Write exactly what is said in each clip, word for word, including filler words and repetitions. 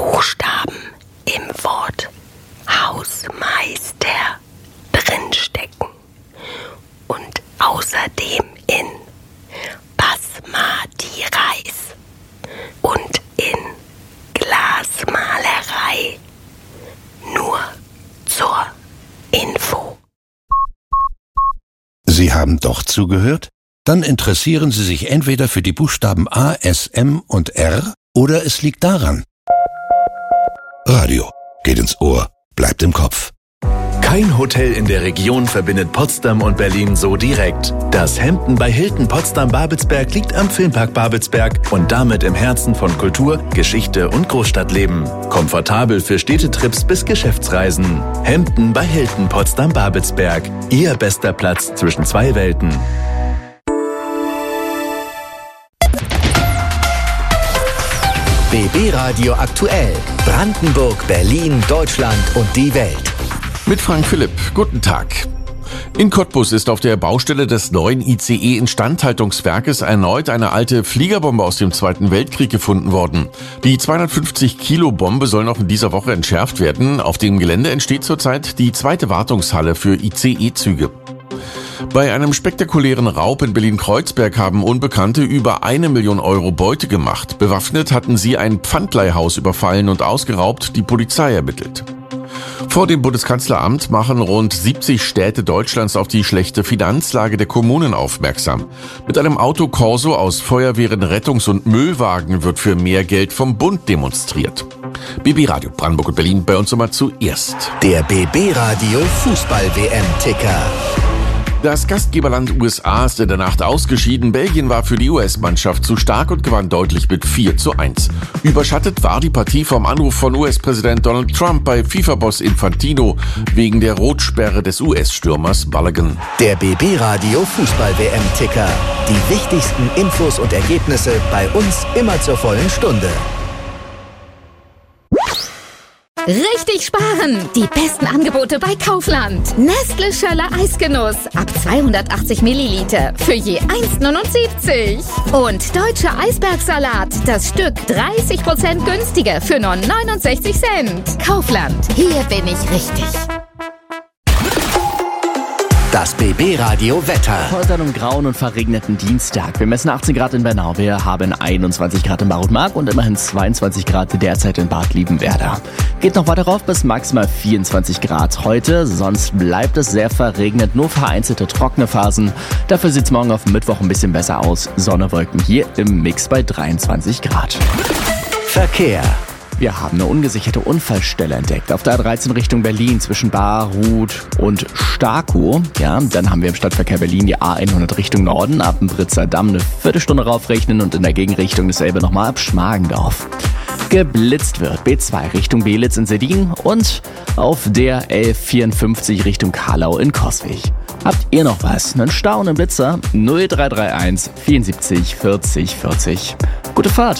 Buchstaben im Wort Hausmeister drinstecken und außerdem in Basmati Reis und in Glasmalerei. Nur zur Info. Sie haben doch zugehört? Dann interessieren Sie sich entweder für die Buchstaben A, S, M und R oder es liegt daran. Radio geht ins Ohr, bleibt im Kopf. Kein Hotel in der Region verbindet Potsdam und Berlin so direkt. Das Hampton bei Hilton Potsdam-Babelsberg liegt am Filmpark Babelsberg und damit im Herzen von Kultur, Geschichte und Großstadtleben. Komfortabel für Städtetrips bis Geschäftsreisen. Hampton bei Hilton Potsdam-Babelsberg. Ihr bester Platz zwischen zwei Welten. B B Radio aktuell. Brandenburg, Berlin, Deutschland und die Welt. Mit Frank Philipp. Guten Tag. In Cottbus ist auf der Baustelle des neuen I C E-Instandhaltungswerkes erneut eine alte Fliegerbombe aus dem Zweiten Weltkrieg gefunden worden. Die zweihundertfünfzig Kilo Bombe soll noch in dieser Woche entschärft werden. Auf dem Gelände entsteht zurzeit die zweite Wartungshalle für I C E-Züge. Bei einem spektakulären Raub in Berlin-Kreuzberg haben Unbekannte über eine Million Euro Beute gemacht. Bewaffnet hatten sie ein Pfandleihhaus überfallen und ausgeraubt, die Polizei ermittelt. Vor dem Bundeskanzleramt machen rund siebzig Städte Deutschlands auf die schlechte Finanzlage der Kommunen aufmerksam. Mit einem Autokorso aus Feuerwehren, Rettungs- und Müllwagen wird für mehr Geld vom Bund demonstriert. B B Radio Brandenburg und Berlin bei uns immer zuerst. Der B B Radio Fußball-W M-Ticker. Das Gastgeberland U S A ist in der Nacht ausgeschieden. Belgien war für die U S-Mannschaft zu stark und gewann deutlich mit vier zu eins. Überschattet war die Partie vom Anruf von U S-Präsident Donald Trump bei FIFA-Boss Infantino wegen der Rotsperre des U S-Stürmers Balogun. Der B B Radio Fußball-W M-Ticker. Die wichtigsten Infos und Ergebnisse bei uns immer zur vollen Stunde. Richtig sparen! Die besten Angebote bei Kaufland. Nestle Schöller Eisgenuss ab zweihundertachtzig Milliliter für je eins neunundsiebzig. Und Deutscher Eisbergsalat, das Stück dreißig Prozent günstiger für nur neunundsechzig Cent. Kaufland, hier bin ich richtig. Das B B Radio Wetter. Heute an einem grauen und verregneten Dienstag. Wir messen achtzehn Grad in Bernau, wir haben einundzwanzig Grad in Bar-und-Mark und immerhin zweiundzwanzig Grad derzeit in Bad Liebenwerda. Geht noch weiter rauf bis maximal vierundzwanzig Grad heute, sonst bleibt es sehr verregnet, nur vereinzelte trockene Phasen. Dafür sieht es morgen auf Mittwoch ein bisschen besser aus. Sonne, Wolken hier im Mix bei dreiundzwanzig Grad. Verkehr. Wir haben eine ungesicherte Unfallstelle entdeckt. Auf der A dreizehn Richtung Berlin zwischen Baarhuth und Starkow. Ja, dann haben wir im Stadtverkehr Berlin die A hundert Richtung Norden ab dem Britzer Damm eine Viertelstunde raufrechnen und in der Gegenrichtung dasselbe nochmal ab Schmargendorf. Geblitzt wird B zwei Richtung Belitz in Sedding und auf der elf vierundfünfzig Richtung Karlau in Coswig. Habt ihr noch was? Einen Stau, einen Blitzer? null drei drei eins vierundsiebzig vierzig vierzig. Gute Fahrt!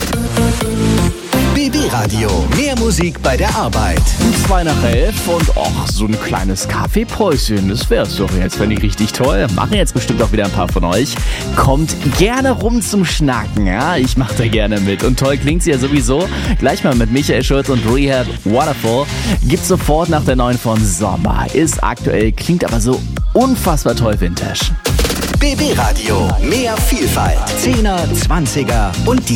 B B Radio, mehr Musik bei der Arbeit. Zwei nach elf und och, so ein kleines Kaffeepäuschen, das wär's doch jetzt, fände ich richtig toll. Machen jetzt bestimmt auch wieder ein paar von euch. Kommt gerne rum zum Schnacken, ja, ich mach da gerne mit. Und toll klingt's ja sowieso. Gleich mal mit Michael Schulz und Rehab Waterfall. Gibt's sofort nach der neuen von Sommer. Ist aktuell, klingt aber so unfassbar toll Vintage. B B Radio, mehr Vielfalt. Zehner, Zwanziger und die